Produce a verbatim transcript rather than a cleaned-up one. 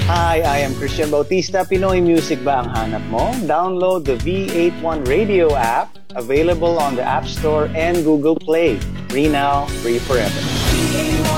Hi, I am Christian Bautista. Pinoy music ba ang hanap mo? Download the V eighty-one Radio app, available on the App Store and Google Play. Free now, free forever.